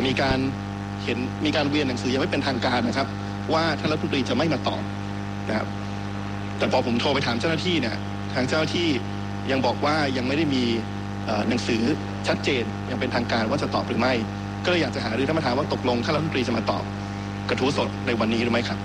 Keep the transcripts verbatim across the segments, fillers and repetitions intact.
มีการเห็นมีการเวียนหนังสือยังไม่เป็นทางการนะครับว่าท่านรัฐมนตรีจะไม่มาตอบนะครับแต่พอผมโทรไปถามเจ้าหน้าที่เนี่ยทางเจ้าหน้าที่ยังบอกว่ายังไม่ได้มีหนังสือชัดเจนยังเป็นทางการว่าจะตอบหรือไม่ก็เลยอยากจะหารือท่านประธานว่าตกลงท่านรัฐมนตรีจะมาตอบกระทู้สดในวันนี้หรือไม่ครับ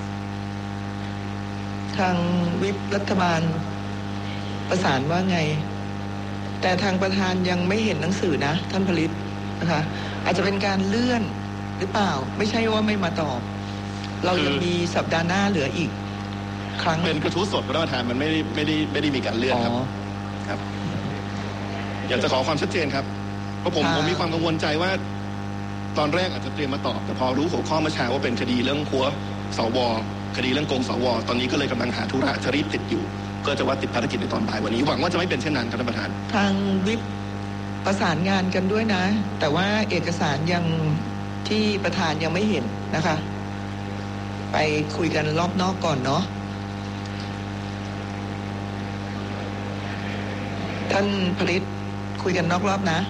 ทางวิปรัฐบาลประสานว่าไงแต่ทางประธานยังไม่เห็นหนังสือนะท่านผลิตนะคะอาจจะเป็นการเลื่อนหรือเปล่าไม่ใช่ว่าไม่มาตอบเรายังมีสัปดาห์หน้าเหลืออีกครั้งเป็นกระทู้สดท่านประธานมันไม่ได้ไม่ได้ไม่ได้มีการเลื่อนครับครับอยากจะขอความชัดเจนครับเพราะผมผมมีความกังวลใจว่าตอนแรกอาจจะเตรียมมาตอบแต่พอรู้หัวข้อเมื่อเช้าว่าเป็นคดีเรื่องหัวสวคดีเรื่องโกงสวตอนนี้ก็เลยกำลังหาธุระจะรีบติดอยู่ก็จะว่าติดภารกิจในตอนบ่ายวันนี้หวังว่าจะไม่เป็นเช่นนั้นครับท่านประธานทางวิปประสานงานกันด้วยนะแต่ว่าเอกสารยังที่ประธานยังไม่เห็นนะคะไปคุยกันรอบนอกก่อนเนาะท่านผลิตคุยกันนอกรอบนะ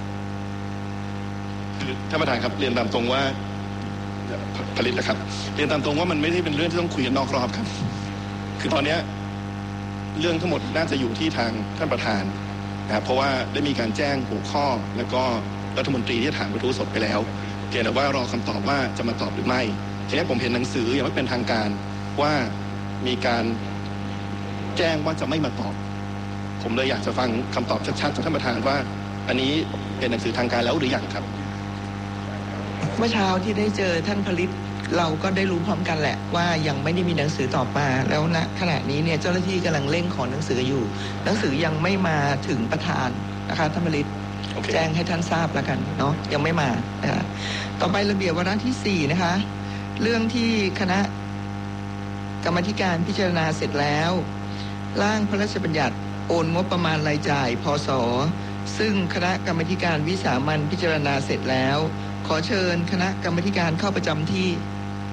ท่านประธานครับเรียนตามตรงว่าผลิตนะครับเรียนตามตรงว่ามันไม่ได้เป็นเรื่องที่ต้องคุยกันนอกรอบครับคือตอนนี้เรื่องทั้งหมดน่าจะอยู่ที่ทางท่านประธานนะครับเพราะว่าได้มีการแจ้งหัวข้อแล้วก็รัฐมนตรีที่ถามกระทู้สดไปแล้วเพียงแต่ว่ารอคำตอบว่าจะมาตอบหรือไม่ทีนี้ผมเห็นหนังสือยังไม่เป็นทางการว่ามีการแจ้งว่าจะไม่มาตอบผมเลยอยากจะฟังคำตอบชัดๆจากท่านประธานว่าอันนี้เป็นหนังสือทางการแล้วหรือยังครับเมื่อเช้าที่ได้เจอท่านผลิตเราก็ได้รู้พร้อมกันแหละว่ายังไม่ได้มีหนังสือตอบมาแล้วณขณะนี้เนี่ยเจ้าหน้าที่กำลังเร่งขอหนังสืออยู่หนังสือยังไม่มาถึงประธานนะคะท่านผลิต okay. แจ้งให้ท่านทราบแล้วกันเนาะยังไม่มานะคะต่อไประเบียบวาระที่สี่นะคะเรื่องที่คณะกรรมธิการพิจารณาเสร็จแล้วร่างพระราชบัญญัติโอนงบประมาณรายจ่ายพศซึ่งคณะกรรมธิการวิสามัญพิจารณาเสร็จแล้วขอเชิญคณะกรรมธิการเข้าประจำที่